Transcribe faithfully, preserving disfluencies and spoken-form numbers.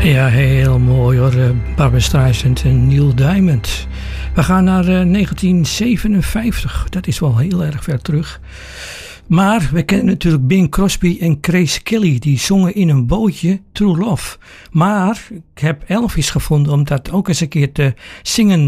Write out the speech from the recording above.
Ja, heel mooi hoor. Barbra Streisand en Neil Diamond. We gaan naar uh, negentien zevenenvijftig. Dat is wel heel erg ver terug. Maar we kennen natuurlijk Bing Crosby en Grace Kelly. Die zongen in een bootje True Love. Maar ik heb Elvis gevonden om dat ook eens een keer te zingen.